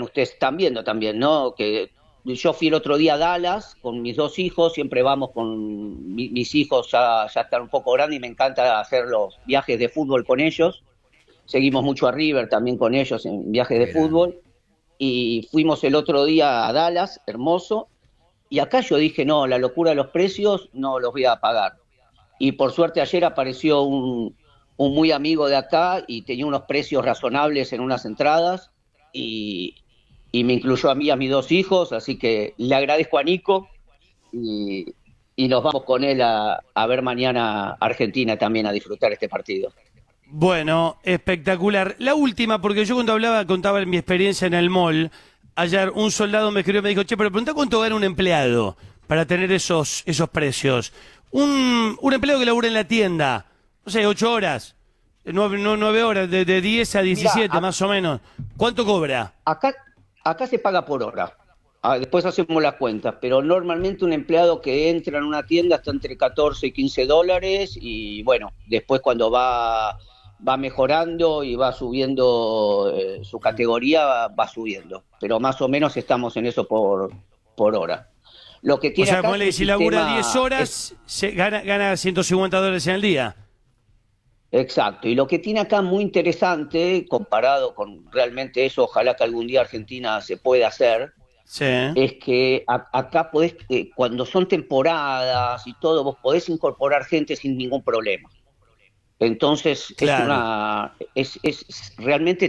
bueno, ustedes están viendo también, ¿no? Que yo fui el otro día a Dallas con mis dos hijos, siempre vamos con mis hijos, ya están un poco grandes y me encanta hacer los viajes de fútbol con ellos. Seguimos mucho a River también con ellos en viajes de Qué grande. fútbol. Y fuimos el otro día a Dallas, hermoso. Y acá yo dije, no, la locura de los precios no los voy a pagar. Y por suerte ayer apareció un muy amigo de acá y tenía unos precios razonables en unas entradas y, y me incluyó a mí y a mis dos hijos, así que le agradezco a Nico y, y nos vamos con él a ver mañana Argentina también a disfrutar este partido. Bueno, espectacular. La última, porque yo cuando contaba mi experiencia en el mall, ayer un soldado me escribió y me dijo, che, pero pregunta cuánto gana un empleado para tener esos precios. Un empleado que labura en la tienda, no sé, 8 horas, 9 horas, de 10 a Mira, 17 más o menos. ¿Cuánto cobra? acá, acá se paga por hora. Después hacemos las cuentas, pero normalmente un empleado que entra en una tienda está entre 14 y 15 dólares y bueno, después cuando va mejorando y va subiendo su categoría, va subiendo. Pero más o menos estamos en eso por hora. Lo que O tiene sea, acá es ponele, un si labura 10 sistema, horas, gana $150 en el día. exacto, y lo que tiene acá muy interesante, comparado con realmente eso, ojalá que algún día Argentina se pueda hacer, Sí, es que acá podés, cuando son temporadas y todo, vos podés incorporar gente sin ningún problema. Entonces claro. es realmente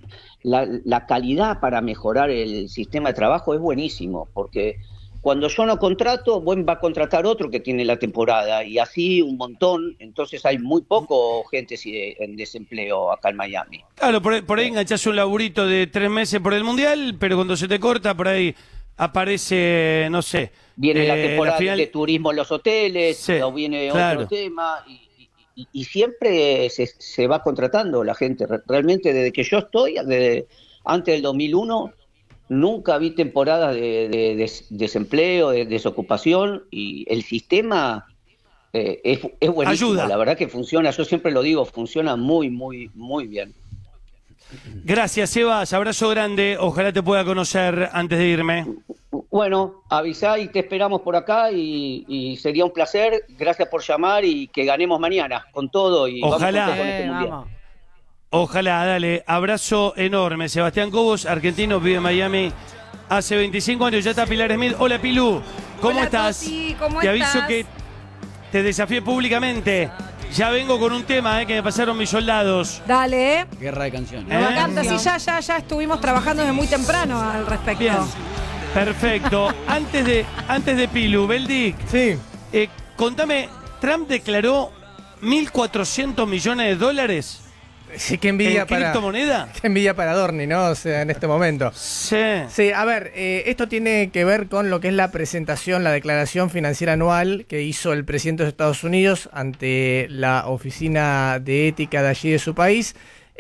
la calidad para mejorar el sistema de trabajo es buenísimo, porque cuando yo no contrato, buen va a contratar otro que tiene la temporada y así un montón, entonces hay muy poco gente en desempleo acá en Miami. Claro, por ahí Eh, enganchás un laburito de 3 meses por el Mundial, pero cuando se te corta, por ahí aparece, no sé, Viene la la temporada de final. turismo en los hoteles Sí, o viene otro claro. tema y siempre se va contratando la gente. Realmente desde que yo estoy, desde antes del 2001, nunca vi temporadas de desempleo, de desocupación y el sistema es buenísimo. Ayuda. La verdad que funciona, yo siempre lo digo, funciona muy, muy, muy bien. Gracias, Sebas. Abrazo grande. Ojalá te pueda conocer antes de irme. Bueno, avisá y te esperamos por acá y sería un placer. Gracias por llamar y que ganemos mañana con todo y vamos con todo Ojalá. con este mundial. Vamos. Ojalá, dale. Abrazo enorme. Sebastián Cobos, argentino, vive en Miami hace 25 años. Ya está Pilar Smith. Hola, Pilú. ¿Cómo Hola, estás? Toti, ¿cómo Te aviso estás? que te desafié públicamente. Ya vengo con un tema que me pasaron mis soldados. Dale, ¿eh? Guerra de canciones. Me ¿Eh? encanta, sí, ya estuvimos trabajando desde muy temprano al respecto. Bien. Perfecto. Antes de Pilu, Beldic, Sí. contame, Trump declaró 1.400 millones de dólares Sí, qué envidia en para. criptomoneda. Qué envidia para Dorni, ¿no? O sea, en este momento. Sí. Sí, a ver, esto tiene que ver con lo que es la presentación, la declaración financiera anual que hizo el presidente de Estados Unidos ante la oficina de ética de allí de su país.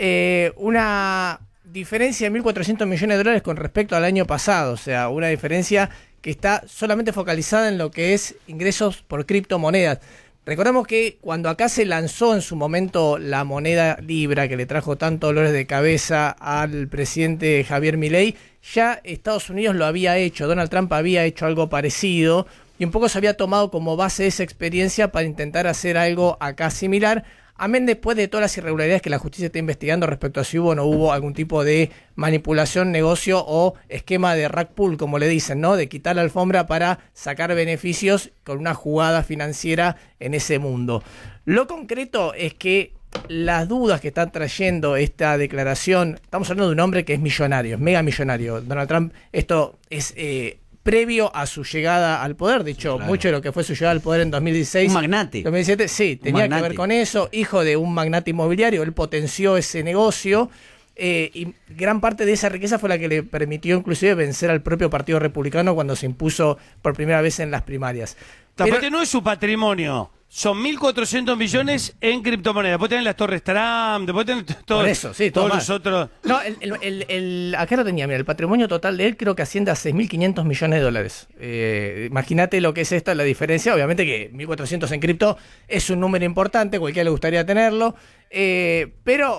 Una diferencia de 1.400 millones de dólares con respecto al año pasado, o sea, una diferencia que está solamente focalizada en lo que es ingresos por criptomonedas. Recordamos que cuando acá se lanzó en su momento la moneda Libra, que le trajo tantos dolores de cabeza al presidente Javier Milei, ya Estados Unidos lo había hecho, Donald Trump había hecho algo parecido y un poco se había tomado como base esa experiencia para intentar hacer algo acá similar. Amén después de todas las irregularidades que la justicia está investigando respecto a si hubo o no hubo algún tipo de manipulación, negocio o esquema de rug pull, como le dicen, ¿no? De quitar la alfombra para sacar beneficios con una jugada financiera en ese mundo. Lo concreto es que las dudas que están trayendo esta declaración, estamos hablando de un hombre que es millonario, es mega millonario. Donald Trump, esto es previo a su llegada al poder, de hecho, Claro. mucho de lo que fue su llegada al poder en 2016. Un magnate. 2017, sí, tenía que magnate. ver con eso, hijo de un magnate inmobiliario, él potenció ese negocio y gran parte de esa riqueza fue la que le permitió inclusive vencer al propio Partido Republicano cuando se impuso por primera vez en las primarias. Pero- Aparte no es su patrimonio. Son 1.400 millones en criptomonedas. Después tienen las Torres Trump, después tienen por eso, sí, todo todos mal. los otros. No, acá lo tenía, mira, el patrimonio total de él creo que asciende a 6.500 millones de dólares. Imagínate lo que es esta, la diferencia. Obviamente que 1.400 en cripto es un número importante, cualquiera le gustaría tenerlo, pero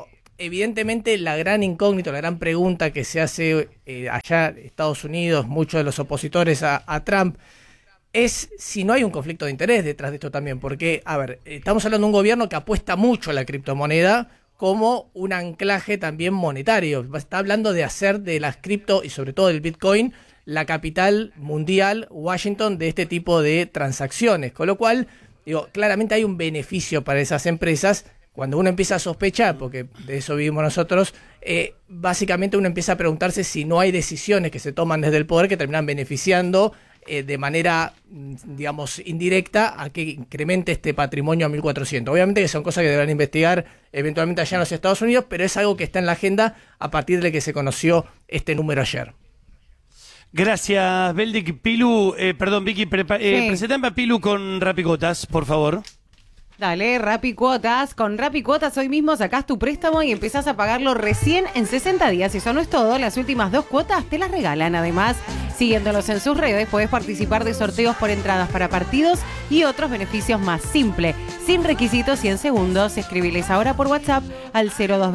evidentemente la gran incógnita, la gran pregunta que se hace allá en Estados Unidos, muchos de los opositores a Trump, es si no hay un conflicto de interés detrás de esto también. Porque, a ver, estamos hablando de un gobierno que apuesta mucho a la criptomoneda como un anclaje también monetario. Está hablando de hacer de las cripto y sobre todo del Bitcoin la capital mundial, Washington, de este tipo de transacciones. Con lo cual, digo, claramente hay un beneficio para esas empresas. Cuando uno empieza a sospechar, porque de eso vivimos nosotros, básicamente uno empieza a preguntarse si no hay decisiones que se toman desde el poder que terminan beneficiando de manera, digamos, indirecta a que incremente este patrimonio a 1.400. Obviamente que son cosas que deberán investigar eventualmente allá en los Estados Unidos, pero es algo que está en la agenda a partir de que se conoció este número ayer. Gracias, Beldic. Pilu, Vicky, presentame a Pilu con Rapicotas, por favor. Dale, Rapicuotas. Con Rapicuotas hoy mismo sacás tu préstamo y empezás a pagarlo recién en 60 días. Eso no es todo, las últimas 2 cuotas te las regalan. Además, siguiéndolos en sus redes, podés participar de sorteos por entradas para partidos y otros beneficios más. Simple, sin requisitos y en segundos. Escribiles ahora por WhatsApp al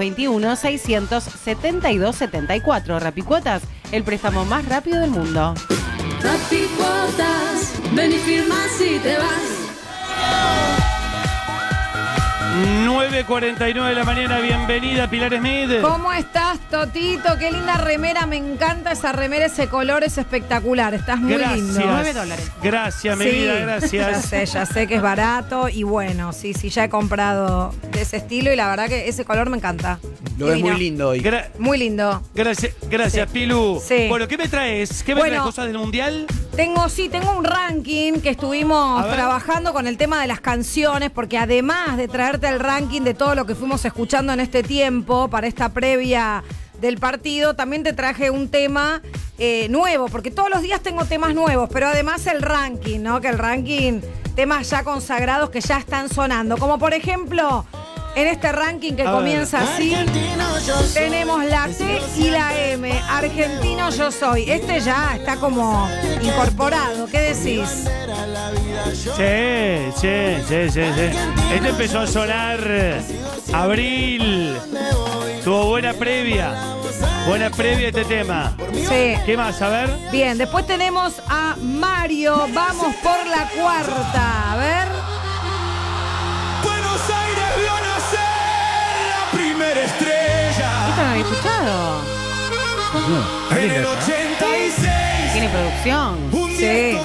0221-672-74. Rapicuotas, el préstamo más rápido del mundo. Rapicuotas, ven y firma si te vas. 9:49 de la mañana, bienvenida Pilar Smith. ¿Cómo estás, Totito? Qué linda remera, me encanta esa remera, ese color es espectacular, estás muy lindo. $9. Gracias, mi vida, gracias. Ya sé que es barato y bueno, sí, ya he comprado de ese estilo y la verdad que ese color me encanta. Lo ves muy lindo hoy. Muy lindo. Gracias, sí. Pilu. Sí. Bueno, ¿qué me traes? ¿Qué me traes? ¿Cosas del Mundial? Tengo un ranking que estuvimos trabajando con el tema de las canciones, porque además de traerte el ranking de todo lo que fuimos escuchando en este tiempo, para esta previa del partido, también te traje un tema nuevo, porque todos los días tengo temas nuevos, pero además el ranking, ¿no? Que el ranking, temas ya consagrados que ya están sonando, como por ejemplo... En este ranking que comienza así, tenemos la T y la M. Argentino yo soy. Este ya está como incorporado. ¿Qué decís? Sí. Este empezó a sonar abril. Tuvo buena previa este tema. Sí. ¿Qué más? A ver. Bien, después tenemos a Mario. Vamos por la cuarta. A ver. Buenos Aires vio nacer la primera estrella. ¿Esto no había escuchado? En el 86. Tiene producción. Sí.